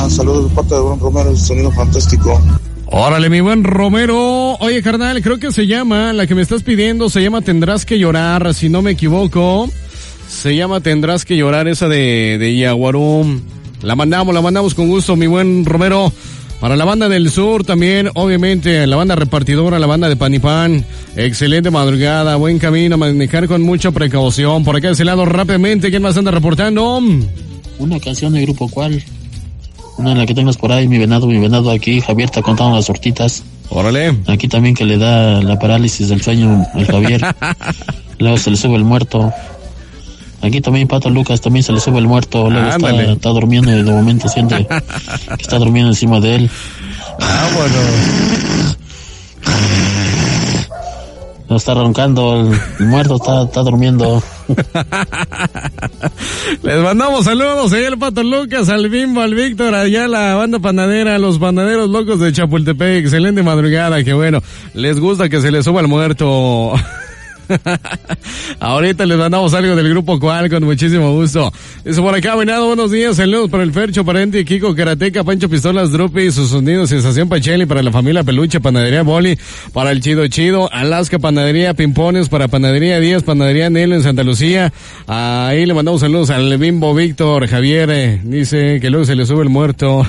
mañana. Saludos de parte de Buen Romero, sonido fantástico. Órale, mi buen Romero. Oye, carnal, creo que se llama, la que me estás pidiendo, se llama Tendrás que llorar, si no me equivoco. Se llama Tendrás que llorar, esa de Yaguarum. La mandamos con gusto, mi buen Romero. Para la banda del sur también, obviamente, la banda repartidora, la banda de Panipán. Excelente madrugada, buen camino, manejar con mucha precaución. Por acá de ese lado, rápidamente, ¿quién más anda reportando? Una canción de Grupo ¿Cuál? Una de la que tengas por ahí, mi venado aquí. Javier está contando las tortitas. Órale. Aquí también que le da la parálisis del sueño el Javier. Luego se le sube el muerto. Aquí también Pato Lucas también se le sube el muerto. Luego está durmiendo y de momento siente que está durmiendo encima de él. Bueno. No está roncando, el muerto está durmiendo. Les mandamos saludos allá al Pato Lucas, al Bimbo, al Víctor, allá a la banda panadera, los panaderos locos de Chapultepec. Excelente madrugada, que bueno, les gusta que se les suba el muerto. Ahorita les mandamos algo del Grupo Cual con muchísimo gusto. Dice por acá, Venado, buenos días, saludos para el Fercho, Parente, Kiko, Karateca, Pancho Pistolas, Drupi, sus sonidos, Sensación Pacheli, para la familia Peluche, Panadería Boli, para el Chido, Alaska, Panadería Pimpones, para Panadería Díaz, Panadería Nelo en Santa Lucía. Ahí le mandamos saludos al Bimbo Víctor, Javier, dice que luego se le sube el muerto.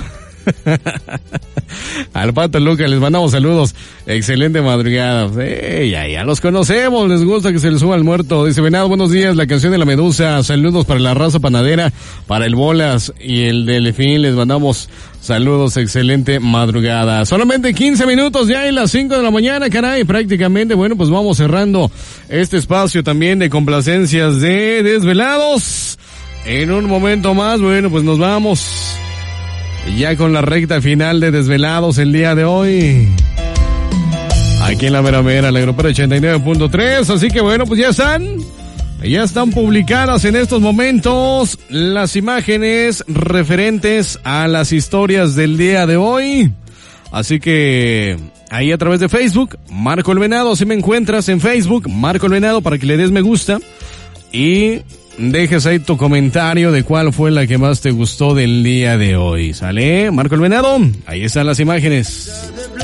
Al Pato Lucas les mandamos saludos. Excelente madrugada. Ya los conocemos, les gusta que se les suba el muerto. Dice Venado, buenos días, la canción de la Medusa. Saludos para la raza panadera, para el Bolas y el Delfín. Les mandamos saludos, excelente madrugada. Solamente 15 minutos ya en las 5 de la mañana, caray, prácticamente. Bueno, pues vamos cerrando este espacio también de complacencias de Desvelados. En un momento más, bueno, pues nos vamos ya con la recta final de Desvelados el día de hoy. Aquí en la mera, la Grupera 89.3. Así que bueno, pues ya están publicadas en estos momentos las imágenes referentes a las historias del día de hoy. Así que ahí a través de Facebook, Marco el Venado, si me encuentras en Facebook, Marco el Venado, para que le des me gusta y dejes ahí tu comentario de cuál fue la que más te gustó del día de hoy. ¿Sale? Marco el Venado, ahí están las imágenes.